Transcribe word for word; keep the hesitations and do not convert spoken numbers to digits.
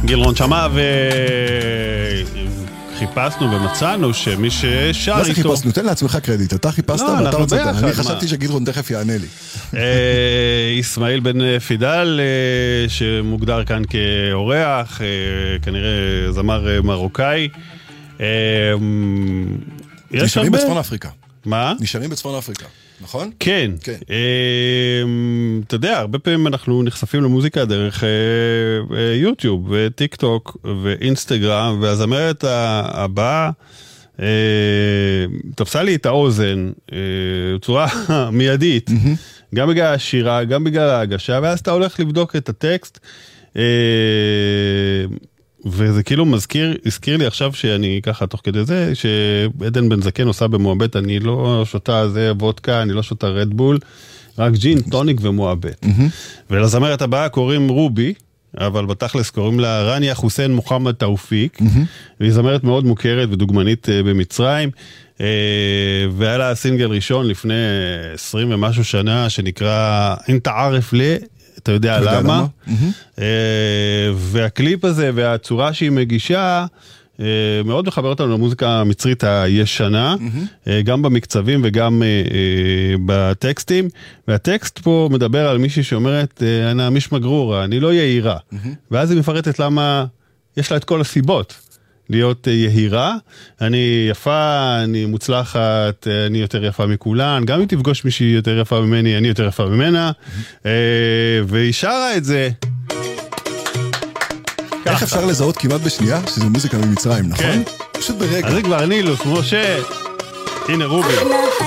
גילרון שמע וחיפשנו ומצאנו שמי ששר מה זה איתו... חיפשנו? תן לעצמך קרדיט, אתה חיפשת לא, ואתה רוצה... ביחד, אני מה? חשבתי שגילרון תכף יענה לי. ישמעאל בן פידל, שמוגדר כאן כאורח, כנראה זמר מרוקאי. נשארים בצפון אפריקה. מה? נשארים בצפון אפריקה, נכון? כן. אתה יודע, הרבה פעמים אנחנו נחשפים למוזיקה דרך יוטיוב וטיק טוק ואינסטגרם, והזמרת הבאה תפסה לי את האוזן בצורה מיידית, גם בגלל השירה, גם בגלל ההגשה, ואז אתה הולך לבדוק את הטקסט, וזה כאילו מזכיר, הזכיר לי עכשיו שאני ככה תוך כדי זה, שעדן בן זקן עושה במועבט, אני לא שותה זה וודקה, אני לא שותה רדבול, רק ג'ין, טוניק ומועבט. ולזמרת הבאה קוראים רובי, אבל בתכלס קוראים לה רניה חוסיין מוחמד תאופיק, והיא זמרת מאוד מוכרת ודוגמנית במצרים, והיה לה סינגל ראשון לפני עשרים ומשהו שנה, שנקרא אינתה ערף לי, אתה יודע למה? והקליפ הזה והצורה שהיא מגישה מאוד מחבר אותנו למוזיקה המצרית הישנה, גם במקצבים וגם בטקסטים, והטקסט פה מדבר על מישהי שאומרת, אני מיש מגרורה, אני לא יהירה, ואז היא מפרטת למה יש לה את כל הסיבות להיות יהירה, אני יפה, אני מוצלחת, אני יותר יפה מכולן, גם אם תפגוש מישהי יותר יפה ממני, אני יותר יפה ממנה, והיא שרה את זה. איך אפשר לזהות כמעט בשנייה שזה מוזיקה ממצרים, נכון? פשוט ברגע. אז זה כבר נילוס, משה, הנה רובי.